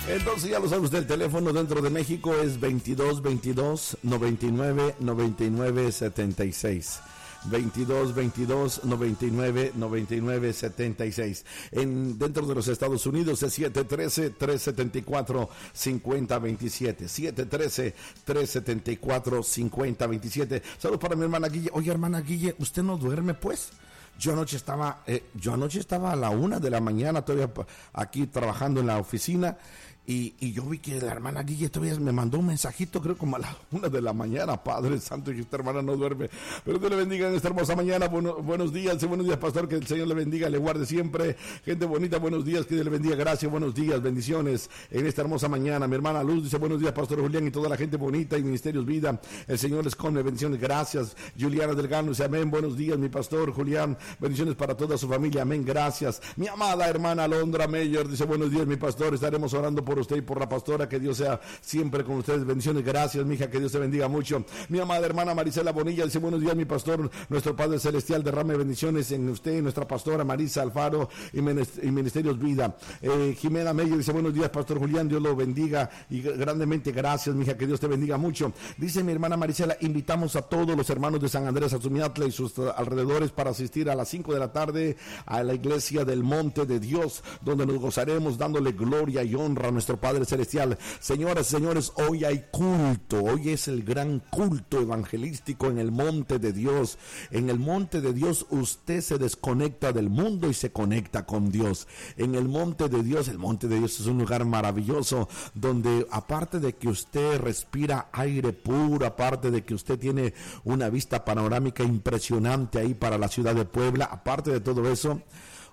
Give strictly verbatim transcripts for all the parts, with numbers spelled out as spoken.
Entonces ya lo sabe usted, el teléfono dentro de México es veintidós veintidós noventa y nueve noventa y nueve setenta y seis. veintidós veintidós noventa y nueve noventa y nueve setenta y seis. En dentro de los Estados Unidos es siete uno tres, tres siete cuatro, cinco cero dos siete. siete uno tres, tres siete cuatro, cinco cero dos siete. Saludos para mi hermana Guille. Oye, hermana Guille, ¿usted no duerme pues? Yo anoche estaba, eh, yo anoche estaba a la una de la mañana todavía aquí trabajando en la oficina. Y, y yo vi que la hermana Guille todavía me mandó un mensajito, creo como a la una de la mañana. Padre Santo, y esta hermana no duerme. Pero Dios le bendiga en esta hermosa mañana. Bueno, buenos días, buenos días, pastor. Que el Señor le bendiga, le guarde siempre. Gente bonita, buenos días, que Dios le bendiga. Gracias, buenos días, bendiciones en esta hermosa mañana. Mi hermana Luz dice buenos días, pastor Julián, y toda la gente bonita y Ministerios Vida. El Señor les come, bendiciones, gracias. Juliana Delgado dice amén, buenos días, mi pastor Julián. Bendiciones para toda su familia, amén, gracias. Mi amada hermana Alondra Meyer dice buenos días, mi pastor. Estaremos orando por usted y por la pastora. Que Dios sea siempre con ustedes. Bendiciones, gracias, mija, que Dios te bendiga mucho. Mi amada hermana Marisela Bonilla dice buenos días, mi pastor, nuestro Padre Celestial, derrame bendiciones en usted y nuestra pastora Marisa Alfaro y Ministerios Vida. Eh, Jimena Meyer dice buenos días, pastor Julián, Dios lo bendiga y grandemente, gracias, mija, que Dios te bendiga mucho. Dice mi hermana Marisela, invitamos a todos los hermanos de San Andrés Azumiatla y sus alrededores para asistir a las cinco de la tarde a la iglesia del Monte de Dios, donde nos gozaremos dándole gloria y honra a nuestro Padre Celestial. Señoras y señores, hoy hay culto, hoy es el gran culto evangelístico en el Monte de Dios. En el Monte de Dios usted se desconecta del mundo y se conecta con Dios. En el Monte de Dios, el Monte de Dios es un lugar maravilloso donde aparte de que usted respira aire puro, aparte de que usted tiene una vista panorámica impresionante ahí para la ciudad de Puebla, aparte de todo eso,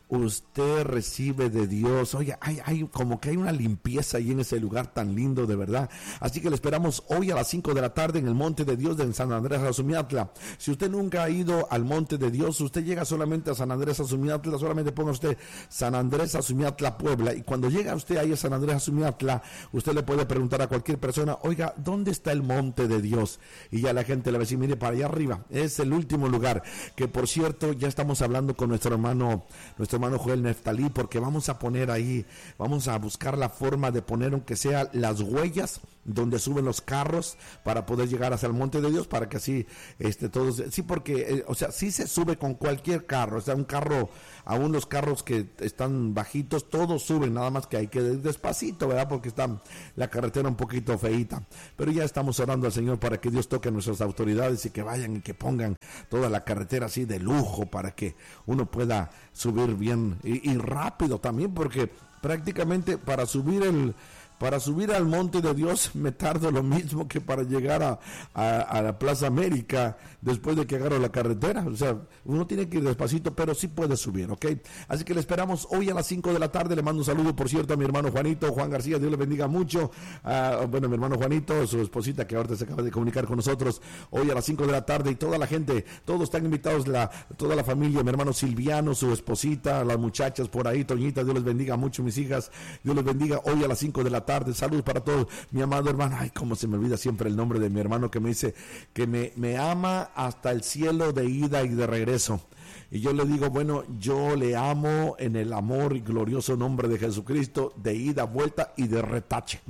usted recibe de Dios. Oye, hay, hay como que hay una limpieza ahí en ese lugar tan lindo, de verdad. Así que le esperamos hoy a las cinco de la tarde en el Monte de Dios de San Andrés Azumiatla. Si usted nunca ha ido al Monte de Dios, usted llega solamente a San Andrés Azumiatla, solamente ponga usted San Andrés Azumiatla, Puebla, y cuando llega usted ahí a San Andrés Azumiatla, usted le puede preguntar a cualquier persona, oiga, ¿dónde está el Monte de Dios? Y ya la gente le va a decir, mire, para allá arriba, es el último lugar, que por cierto, ya estamos hablando con nuestro hermano, nuestro hermano Joel Neftalí, porque vamos a poner ahí, vamos a buscar la forma de poner aunque sea las huellas donde suben los carros para poder llegar hacia el Monte de Dios, para que así este todos, sí, porque eh, o sea, sí se sube con cualquier carro, o sea, un carro, aún los carros que están bajitos, todos suben, nada más que hay que ir despacito, ¿verdad? Porque está la carretera un poquito feíta, pero ya estamos orando al Señor para que Dios toque a nuestras autoridades y que vayan y que pongan toda la carretera así de lujo para que uno pueda subir bien y, y rápido también, porque prácticamente para subir el Para subir al Monte de Dios me tardo lo mismo que para llegar a, a, a la Plaza América después de que agarro la carretera. O sea, uno tiene que ir despacito, pero sí puede subir, ¿ok? Así que le esperamos hoy a las cinco de la tarde. Le mando un saludo, por cierto, a mi hermano Juanito, Juan García, Dios le bendiga mucho. Uh, bueno, mi hermano Juanito, su esposita que ahorita se acaba de comunicar con nosotros, hoy a las cinco de la tarde, y toda la gente, todos están invitados, la, toda la familia, mi hermano Silviano, su esposita, las muchachas por ahí, Toñita, Dios les bendiga mucho, mis hijas, Dios les bendiga hoy a las cinco de la tarde. Saludos para todos, mi amado hermano. Ay, cómo se me olvida siempre el nombre de mi hermano que me dice que me, me ama hasta el cielo de ida y de regreso. Y yo le digo, bueno, yo le amo en el amor y glorioso nombre de Jesucristo, de ida, vuelta y de retache.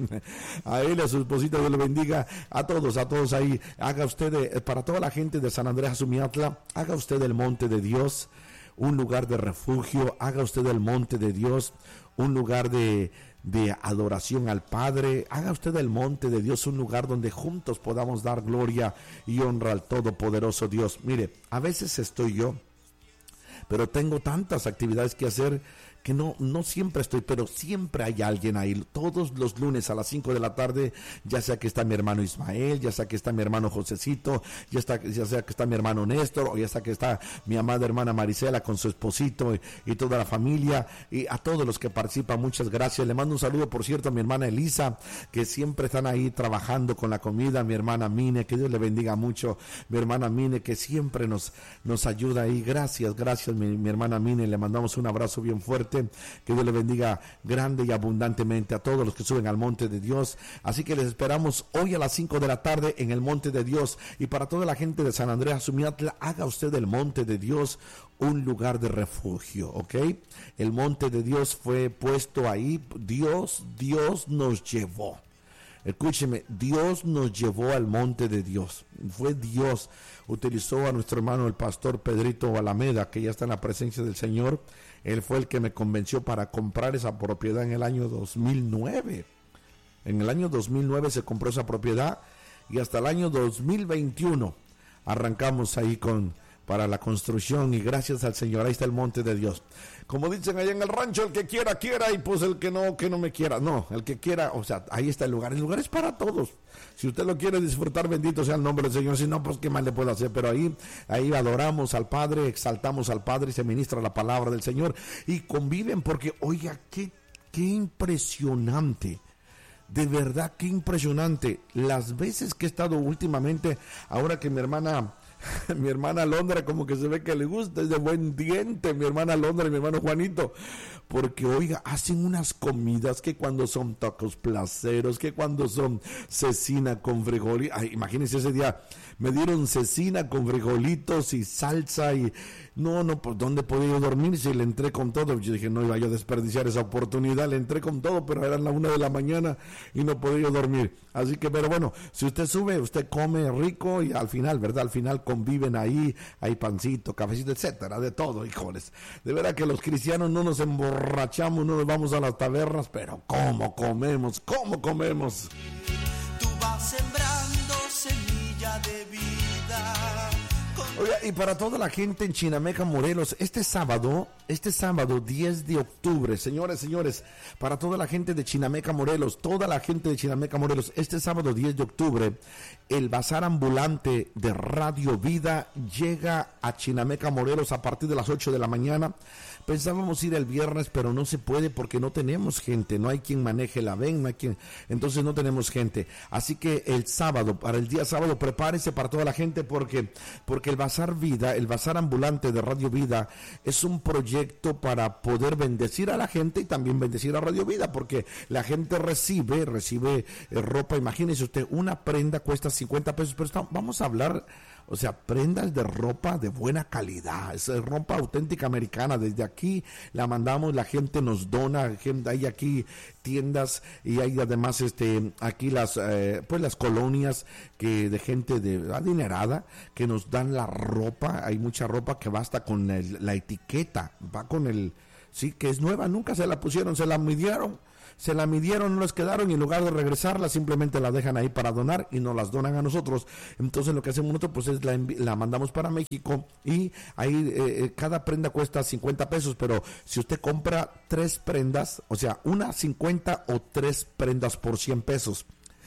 A él, a su esposita, Dios le bendiga, a todos, a todos ahí. Haga usted, de, para toda la gente de San Andrés Azumiatla, haga usted el Monte de Dios un lugar de refugio, haga usted el Monte de Dios un lugar de, de adoración al Padre, haga usted el Monte de Dios un lugar donde juntos podamos dar gloria y honra al Todopoderoso Dios. Mire, a veces estoy yo, pero tengo tantas actividades que hacer que no, no siempre estoy, pero siempre hay alguien ahí. Todos los lunes a las cinco de la tarde, ya sea que está mi hermano Ismael, ya sea que está mi hermano Josecito, ya, está, ya sea que está mi hermano Néstor, o ya sea que está mi amada hermana Marisela con su esposito y, y toda la familia, y a todos los que participan, muchas gracias. Le mando un saludo, por cierto, a mi hermana Elisa, que siempre están ahí trabajando con la comida, mi hermana Mine, que Dios le bendiga mucho, mi hermana Mine, que siempre nos, nos ayuda ahí. Gracias, gracias mi, mi hermana Mine, le mandamos un abrazo bien fuerte. grandemente. Que Dios le bendiga grande y abundantemente a todos los que suben al monte de Dios. Así que les esperamos hoy a las cinco de la tarde en el monte de Dios. Y para toda la gente de San Andrés Azumiatla, haga usted del monte de Dios un lugar de refugio, ¿ok? El monte de Dios fue puesto ahí. Dios, Dios nos llevó. Escúcheme, Dios nos llevó al monte de Dios. Fue Dios. Utilizó a nuestro hermano el pastor Pedrito Alameda, que ya está en la presencia del Señor. Él fue el que me convenció para comprar esa propiedad en el año dos mil nueve. En el año dos mil nueve se compró esa propiedad y hasta el año dos mil veintiuno arrancamos ahí con para la construcción, y gracias al Señor, ahí está el monte de Dios. Como dicen allá en el rancho, el que quiera, quiera, y pues el que no, que no me quiera. No, el que quiera, o sea, ahí está el lugar. El lugar es para todos. Si usted lo quiere disfrutar, bendito sea el nombre del Señor. Si no, pues qué más le puedo hacer. Pero ahí, ahí adoramos al Padre, exaltamos al Padre, y se ministra la palabra del Señor. Y conviven porque, oiga, qué, qué impresionante. De verdad, qué impresionante. Las veces que he estado últimamente, ahora que mi hermana... mi hermana Londra como que se ve que le gusta, es de buen diente mi hermana Londra y mi hermano Juanito, porque oiga, hacen unas comidas que cuando son tacos placeros, que cuando son cecina con frijolitos. Ay, imagínense ese día, me dieron cecina con frijolitos y salsa y no, no, pues ¿dónde podía yo dormir si le entré con todo? Yo dije, no iba yo a desperdiciar esa oportunidad, le entré con todo, pero eran las una de la mañana y no podía yo dormir. Así que, pero bueno, si usted sube, usted come rico y al final, ¿verdad? Al final conviven ahí, hay pancito, cafecito, etcétera, de todo, híjoles. De verdad que los cristianos no nos emborrachamos, no nos vamos a las tabernas, pero ¿cómo comemos? ¿Cómo comemos? Tú vas sembrando semilla de vida. Oiga, y para toda la gente en Chinameca, Morelos, este sábado, este sábado diez de octubre, señores, señores, para toda la gente de Chinameca, Morelos, toda la gente de Chinameca, Morelos, este sábado diez de octubre, el bazar ambulante de Radio Vida llega a Chinameca, Morelos a partir de las ocho de la mañana. Pensábamos ir el viernes, pero no se puede porque no tenemos gente, no hay quien maneje la ven, no hay quien, entonces no tenemos gente. Así que el sábado, para el día sábado, prepárese para toda la gente porque, porque el Bazar Vida, el Bazar Ambulante de Radio Vida, es un proyecto para poder bendecir a la gente y también bendecir a Radio Vida, porque la gente recibe, recibe eh, ropa. Imagínese usted, una prenda cuesta cincuenta pesos, pero está, vamos a hablar... O sea, prendas de ropa de buena calidad, es ropa auténtica americana. Desde aquí la mandamos, la gente nos dona, gente, hay aquí tiendas y hay además este aquí las eh, pues las colonias que de gente de adinerada que nos dan la ropa. Hay mucha ropa que basta con el, la etiqueta, va con el, sí, que es nueva, nunca se la pusieron, se la midieron. Se la midieron, no les quedaron y en lugar de regresarla simplemente la dejan ahí para donar y nos las donan a nosotros. Entonces lo que hacemos nosotros pues es la, envi- la mandamos para México y ahí eh, cada prenda cuesta cincuenta pesos, pero si usted compra tres prendas, o sea, una cincuenta o tres prendas por cien pesos.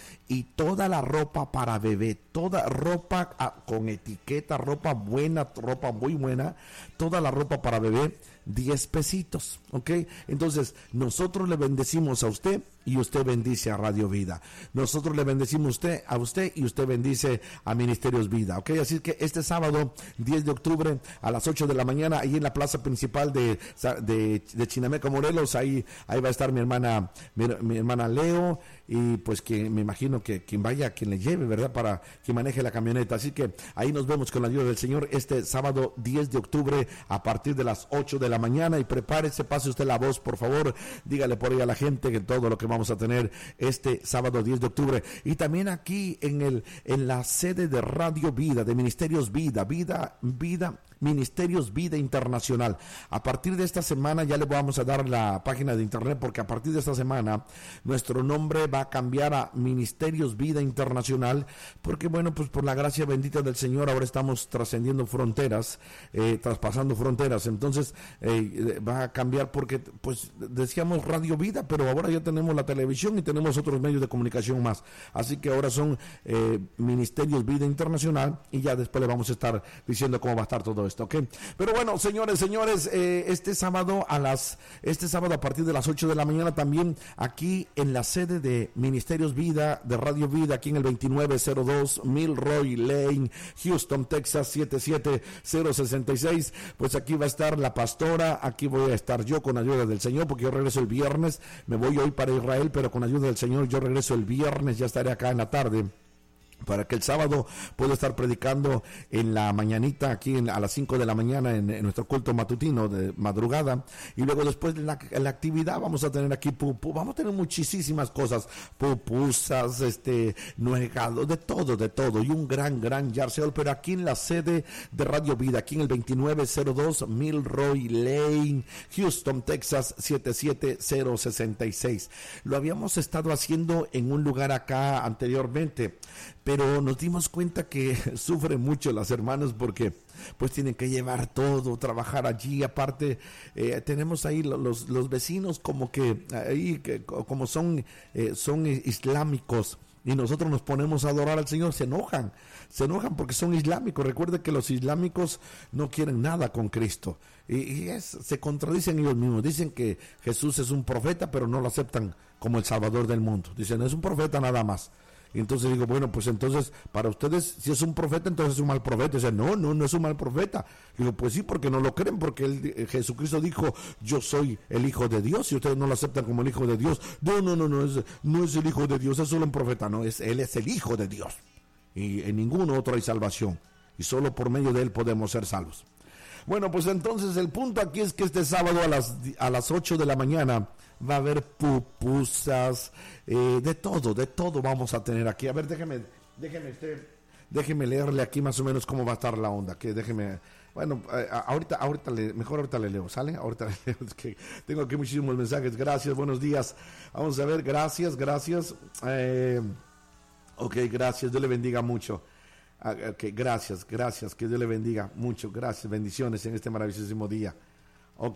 Y toda la ropa para bebé, toda ropa ah, con etiqueta, ropa buena, ropa muy buena, toda la ropa para bebé, diez pesitos, ¿ok? Entonces, nosotros le bendecimos a usted y usted bendice a Radio Vida. Nosotros le bendecimos a usted, a usted y usted bendice a Ministerios Vida, ¿ok? Así que este sábado, diez de octubre, a las ocho de la mañana, ahí en la plaza principal de, de, de Chinameca, Morelos, ahí, ahí va a estar mi hermana, mi, mi hermana Leo, y pues que me imagino que quien vaya, quien le lleve, ¿verdad? Para que maneje la camioneta. Así que ahí nos vemos con la ayuda del Señor este sábado diez de octubre a partir de las ocho de la mañana. Y prepárese, pase usted la voz, por favor. Dígale por ahí a la gente que todo lo que vamos a tener este sábado diez de octubre. Y también aquí en el en la sede de Radio Vida, de Ministerios Vida, Vida, Vida, Ministerios Vida Internacional. A partir de esta semana ya le vamos a dar la página de internet, porque a partir de esta semana nuestro nombre va a cambiar a Ministerios Vida Internacional, porque bueno, pues por la gracia bendita del Señor ahora estamos trascendiendo fronteras, eh, traspasando fronteras. Entonces eh, va a cambiar porque pues decíamos Radio Vida, pero ahora ya tenemos la televisión y tenemos otros medios de comunicación más. Así que ahora son eh, Ministerios Vida Internacional y ya después le vamos a estar diciendo cómo va a estar todo esto. esto, ¿ok? Pero bueno, señores, señores, eh, este sábado a las, este sábado a partir de las ocho de la mañana también aquí en la sede de Ministerios Vida, de Radio Vida, aquí en el veintinueve cero dos Milroy Lane, Houston, Texas, siete siete cero seis seis, pues aquí va a estar la pastora, aquí voy a estar yo con ayuda del Señor, porque yo regreso el viernes, me voy hoy para Israel, pero con ayuda del Señor yo regreso el viernes, ya estaré acá en la tarde, para que el sábado pueda estar predicando en la mañanita aquí en, a las cinco de la mañana en, en nuestro culto matutino de madrugada, y luego después de la, la actividad vamos a tener aquí pupu, vamos a tener muchísimas cosas, pupusas, este, nuegados, de todo, de todo, y un gran, gran yarseo, pero aquí en la sede de Radio Vida, aquí en el veintinueve cero dos Milroy Lane, Houston, Texas, siete siete cero seis seis. Lo habíamos estado haciendo en un lugar acá anteriormente, pero nos dimos cuenta que sufren mucho las hermanas porque pues tienen que llevar todo, trabajar allí, aparte eh, tenemos ahí los, los vecinos como que ahí que, como son, eh, son islámicos, y nosotros nos ponemos a adorar al Señor, se enojan, se enojan porque son islámicos. Recuerde que los islámicos no quieren nada con Cristo, y, y es, se contradicen ellos mismos, dicen que Jesús es un profeta, pero no lo aceptan como el Salvador del mundo, dicen es un profeta nada más. Y entonces digo, bueno, pues entonces, para ustedes, si es un profeta, entonces es un mal profeta. Dicen, no, no, no es un mal profeta. Digo, pues sí, porque no lo creen, porque él, Jesucristo dijo, yo soy el Hijo de Dios, y ustedes no lo aceptan como el Hijo de Dios. No, no, no, no es, no es el Hijo de Dios, es solo un profeta. No, es, él es el Hijo de Dios. Y en ningún otro hay salvación. Y solo por medio de él podemos ser salvos. Bueno, pues entonces el punto aquí es que este sábado a las, a las ocho de la mañana va a haber pupusas, eh, de todo, de todo vamos a tener aquí. A ver, déjeme, déjeme, usted, déjeme leerle aquí más o menos cómo va a estar la onda. Que déjeme, bueno, eh, ahorita, ahorita le, mejor ahorita le leo, ¿sale? Ahorita le leo, es que tengo aquí muchísimos mensajes. Gracias, buenos días. Vamos a ver, gracias, gracias. Eh, ok, gracias, Dios le bendiga mucho. Ok, gracias, gracias, que Dios le bendiga mucho. Gracias, bendiciones en este maravillosísimo día. Ok.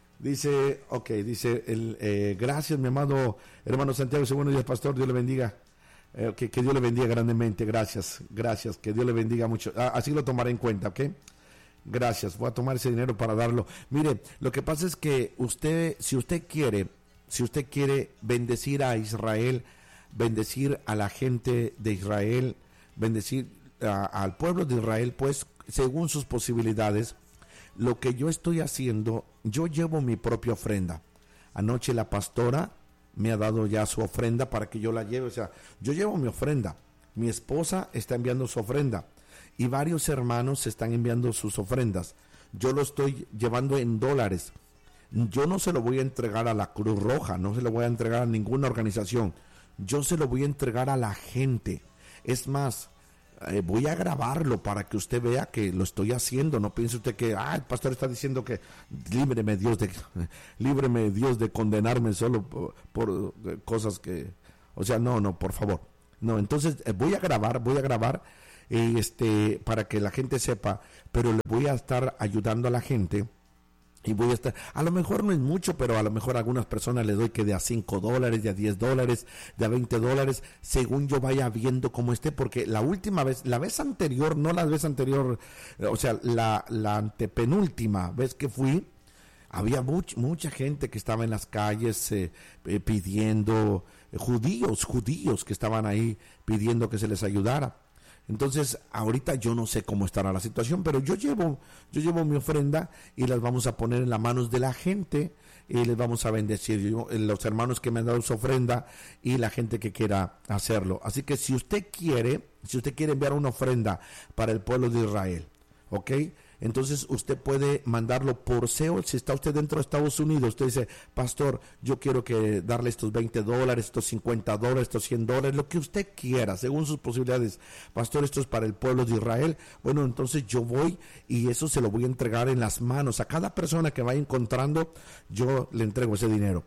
Dice, ok, dice, el, eh, gracias mi amado hermano Santiago, dice, buenos días pastor, Dios le bendiga, eh, que, que Dios le bendiga grandemente, gracias, gracias, que Dios le bendiga mucho, ah, así lo tomaré en cuenta, ok, gracias, voy a tomar ese dinero para darlo. Mire, lo que pasa es que usted, si usted quiere, si usted quiere bendecir a Israel, bendecir a la gente de Israel, bendecir a, al pueblo de Israel, pues, según sus posibilidades, lo que yo estoy haciendo, yo llevo mi propia ofrenda. Anoche la pastora me ha dado ya su ofrenda para que yo la lleve, o sea, yo llevo mi ofrenda, mi esposa está enviando su ofrenda y varios hermanos están enviando sus ofrendas. Yo lo estoy llevando en dólares. Yo no se lo voy a entregar a la Cruz Roja, no se lo voy a entregar a ninguna organización, yo se lo voy a entregar a la gente. Es más, Eh, voy a grabarlo para que usted vea que lo estoy haciendo. No piense usted que ah, el pastor está diciendo que líbreme Dios de líbreme Dios de condenarme solo por, por eh, cosas que, o sea, no, no, por favor. No, entonces eh, voy a grabar, voy a grabar eh, este para que la gente sepa, pero le voy a estar ayudando a la gente. Y voy a estar, a lo mejor no es mucho, pero a lo mejor a algunas personas les doy que de a cinco dólares, de a diez dólares, de a veinte dólares, según yo vaya viendo cómo esté, porque la última vez, la vez anterior, no la vez anterior, o sea, la, la antepenúltima vez que fui, había much, mucha gente que estaba en las calles eh, eh, pidiendo, eh, judíos, judíos que estaban ahí pidiendo que se les ayudara. Entonces, ahorita yo no sé cómo estará la situación, pero yo llevo, yo llevo mi ofrenda y las vamos a poner en las manos de la gente y les vamos a bendecir. Yo, los hermanos que me han dado su ofrenda y la gente que quiera hacerlo. Así que si usted quiere, si usted quiere enviar una ofrenda para el pueblo de Israel, ¿ok? Entonces usted puede mandarlo por S E O. Si está usted dentro de Estados Unidos, usted dice, pastor, yo quiero que darle estos veinte dólares, estos cincuenta dólares, estos cien dólares, lo que usted quiera, según sus posibilidades. Pastor, esto es para el pueblo de Israel. Bueno, entonces yo voy y eso se lo voy a entregar en las manos. A cada persona que vaya encontrando, yo le entrego ese dinero.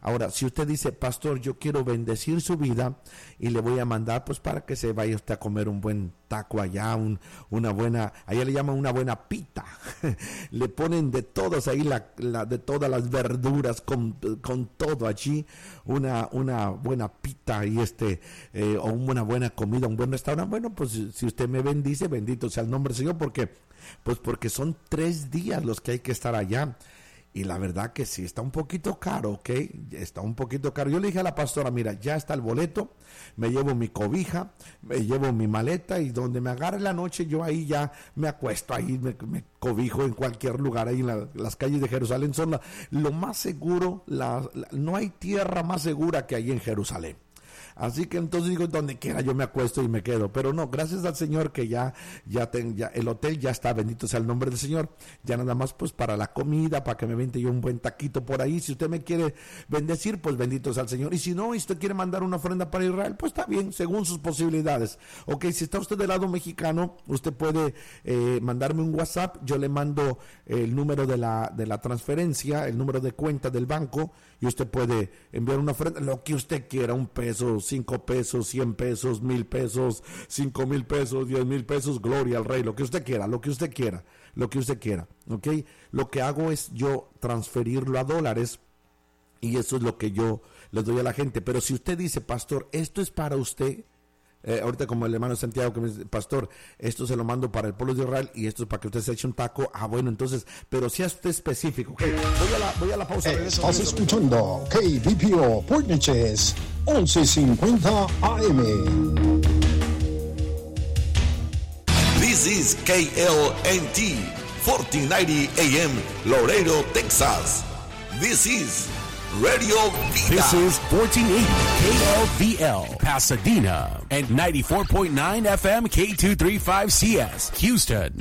Ahora, si usted dice, pastor, yo quiero bendecir su vida y le voy a mandar pues para que se vaya usted a comer un buen taco allá, un, una buena, allá le llaman una buena pita, le ponen de todas ahí, la, la, de todas las verduras, con, con todo allí, una, una buena pita y este, eh, o una buena comida, un buen restaurante. Bueno, pues si usted me bendice, bendito sea el nombre del Señor, porque, pues porque son tres días los que hay que estar allá. Y la verdad que sí, está un poquito caro, ¿ok? Está un poquito caro. Yo le dije a la pastora, mira, ya está el boleto, me llevo mi cobija, me llevo mi maleta y donde me agarre la noche, yo ahí ya me acuesto, ahí me, me cobijo en cualquier lugar, ahí en la, las calles de Jerusalén son la, lo más seguro, la, la, no hay tierra más segura que ahí en Jerusalén. Así que entonces digo, donde quiera yo me acuesto y me quedo, pero no, gracias al Señor que ya, ya, ten, ya el hotel ya está, bendito sea el nombre del Señor, ya nada más pues para la comida, para que me vente yo un buen taquito por ahí. Si usted me quiere bendecir, pues bendito sea el Señor, y si no, y usted quiere mandar una ofrenda para Israel, pues está bien, según sus posibilidades. Ok, si está usted del lado mexicano, usted puede eh, mandarme un WhatsApp, yo le mando el número de la, de la transferencia, el número de cuenta del banco, y usted puede enviar una ofrenda, lo que usted quiera, un peso, cinco pesos, cien pesos, mil pesos, cinco mil pesos, diez mil pesos, gloria al Rey, lo que usted quiera, lo que usted quiera, lo que usted quiera, ¿ok? Lo que hago es yo transferirlo a dólares y eso es lo que yo le doy a la gente. Pero si usted dice, pastor, esto es para usted, eh, ahorita como el hermano Santiago que me dice, pastor, esto se lo mando para el pueblo de Israel y esto es para que usted se eche un taco, ah bueno, entonces, pero sea usted específico, ¿ok? Voy a la, voy a la pausa. Eh, estás escuchando K B P O por noches once cincuenta A M. This is K L N T fourteen ninety A M Laredo, Texas. This is Radio Vida. This is fourteen eighty K L V L Pasadena and ninety-four point nine F M K two thirty-five C S Houston.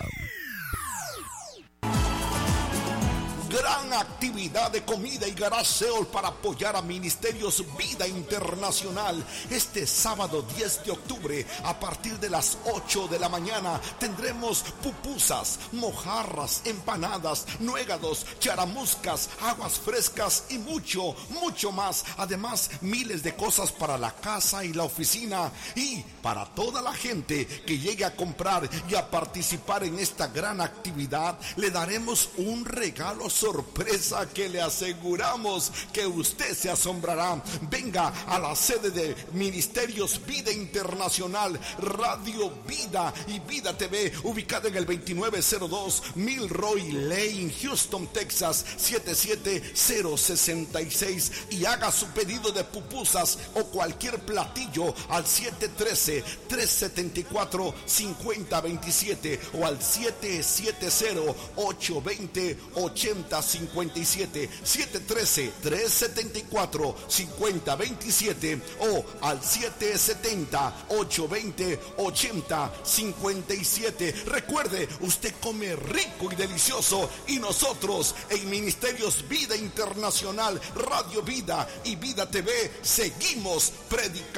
Gran actividad de comida y garage sale para apoyar a Ministerios Vida Internacional. Este sábado diez de octubre a partir de las ocho de la mañana tendremos pupusas, mojarras, empanadas, nuegados, charamuscas, aguas frescas y mucho, mucho más. Además, miles de cosas para la casa y la oficina. Y para toda la gente que llegue a comprar y a participar en esta gran actividad, le daremos un regalo sorpresa que le aseguramos que usted se asombrará. Venga a la sede de Ministerios Vida Internacional, Radio Vida y Vida T V, ubicada en el veintinueve cero dos Milroy Lane, Houston, Texas, siete siete cero seis seis, y haga su pedido de pupusas o cualquier platillo al siete uno tres, tres siete cuatro, cinco cero dos siete o al siete siete cero, ocho dos cero, ocho cero cinco siete, siete uno tres, tres siete cuatro, cinco cero dos siete o al siete siete cero, ocho dos cero, ocho cero cinco siete. Recuerde, usted come rico y delicioso y nosotros en Ministerios Vida Internacional, Radio Vida y Vida T V seguimos predicando.